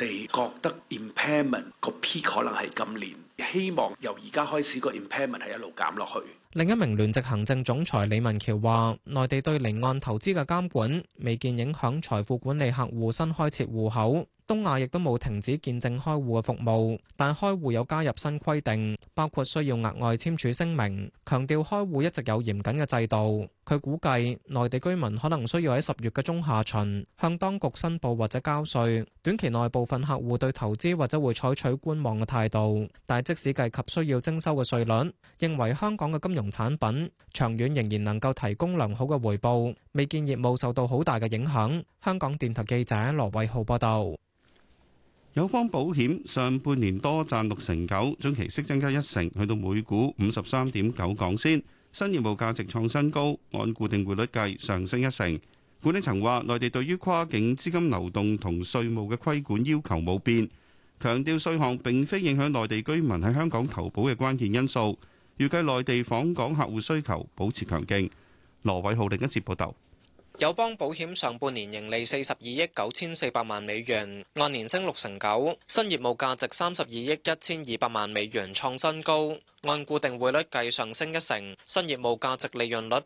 哋覺得 impairment 個 peak 可能係今年，希望由而家開始個 impairment 係一路減落去。 另一名聯席行政總裁李文橋話，內地對離岸投資嘅監管未見影響財富管理客戶新開設戶口。東亞亦都冇停止見證開戶嘅服務，但開戶有加入新規定，包括需要額外簽署聲明，強調開戶一直有嚴謹嘅制度。佢估計內地居民可能需要喺10月嘅中下旬向當局申報或者交稅。短期內部分客戶對投資或者會採取觀望嘅態度，但即使計及需要徵收嘅稅率，認為香港嘅金融產品長遠仍然能夠提供良好嘅回報，未見業務受到好大嘅影響。香港電台記者羅偉浩報道。 友邦保險上半年多賺6.9%，中期息增加1%，去到每股53.9港仙。新業務價值創新高，按固定匯率計上升1%。管理層話，內地對於跨境資金流動同稅務嘅規管要求冇變，強調稅項並非影響內地居民喺香港投保嘅關鍵因素。預計內地訪港客戶需求保持強勁。羅偉浩另一節報道。 友邦保險上半年盈利42億9400萬美元，按年升6.9%，新業務價值32億1200萬美元創新高，按固定匯率計上升1%，新業務價值利潤率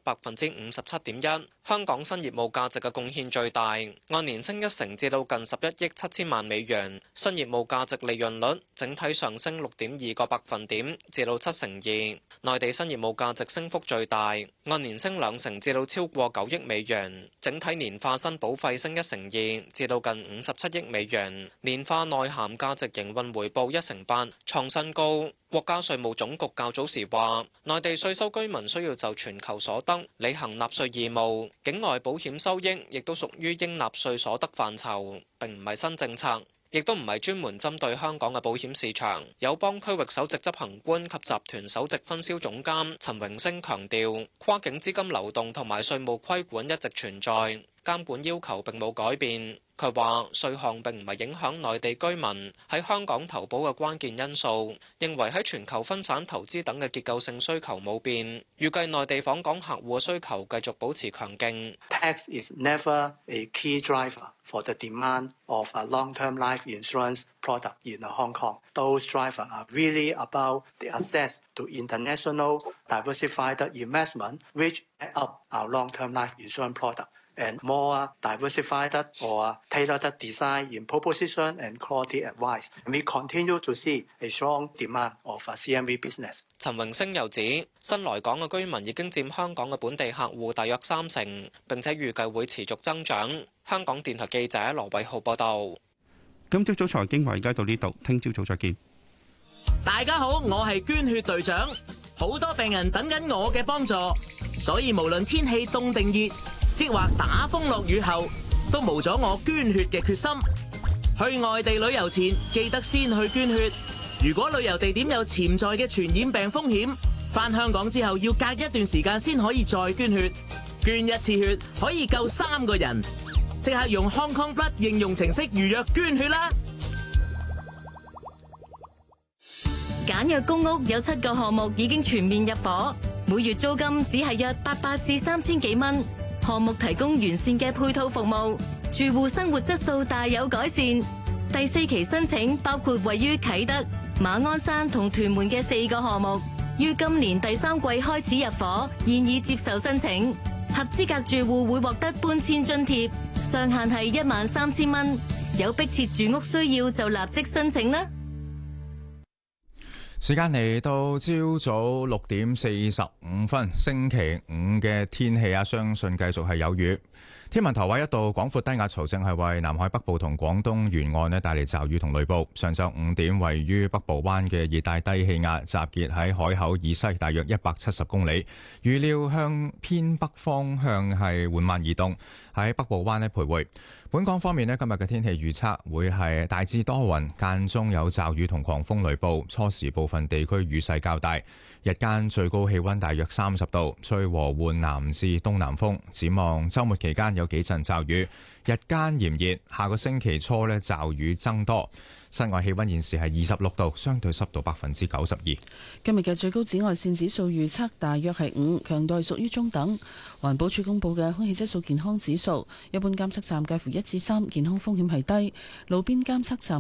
57.1%。香港新業務價值嘅貢獻最大，按年升1%至到近11億7000萬美元，新業務價值利潤率整體上升6.2個百分點至到2%。內地新業務價值升幅最大，按年升2%至到超過9億美元，整體年化新保費升1%2至到近57億美元，年化內涵價值營運回報1%8，創新高。國家稅務總局較早時話，內地稅收居民需要就全球所得履行納稅義務，境外保險收益亦都屬於應納稅所得範疇，並唔係新政策，亦都唔係專門針對香港嘅保險市場。友邦區域首席執行官及集團首席分銷總監陳榮升強調，跨境資金流動同埋稅務規管一直存在，監管要求並冇改變。佢話稅項並唔係影響內地居民喺香港投保嘅關鍵因素，認為喺全球分散投資等嘅結構性需求冇變，預計內地訪港客戶嘅需求繼續保持強勁。 Tax is never a key driver for the demand of a long-term life insurance product in Hong Kong. Those drivers are really about the access to international diversified investment, which add up our long-term life insurance product.And more diversified or tailored design in proposition and quality advice. We continue to see a strong demand of CMV business. 陳榮升又指，新來港嘅居民已經佔香港嘅本地客戶大約30%，並且預計會持續增長。香港電台記者羅偉浩報道。 今朝早財經華爾街到呢度，聽朝早再見。 大家好，我係捐血隊長，好多病人等緊我嘅幫助，所以無論天氣凍定熱，抑或打風落雨後，都無咗我捐血嘅決心。去外地旅遊前，記得先去捐血。如果旅遊地點有潛在嘅傳染病風險，返香港之後要隔一段時間先可以再捐血。捐一次血可以救3個人，即刻用 Hong Kong Blood 應用程式預約捐血啦！ 簡約公屋有7個項目已經全面入伙，每月租金只係約800至3000幾蚊。項目提供完善嘅配套服務，住戶生活質素大有改善。第4期申請包括位於啟德、馬鞍山同屯門嘅4個項目，於今年第3季開始入伙，現已接受申請。合資格住戶會獲得搬遷津貼，上限係13000蚊。有迫切住屋需要就立即申請啦。 時間嚟到朝早6:45，星期5嘅天氣相信繼續係有雨。天文台話一道廣闊低壓槽正係為南海北部同廣東沿岸帶嚟驟雨同雷暴。上晝5點，位於北部灣嘅熱帶低氣壓集結喺海口以西大約170公里，預料向偏北方向係緩慢移動，喺北部灣徘徊。本港方面今日嘅天氣預測會係大致多雲，間中有驟雨同狂風雷暴，初時部分地區雨勢較大。日間最高氣溫大約30度，吹和緩南至東南風。展望週末期間有幾陣驟雨，日間炎熱。下個星期初驟雨增多。室外氣溫現時係26度，相對濕度92%。 今日嘅最高紫外線指數預測大約係5，強度係屬於中等。環保署公布嘅空氣質素健康指數，一般監測站介乎1至3，健康風險係低；路邊監測站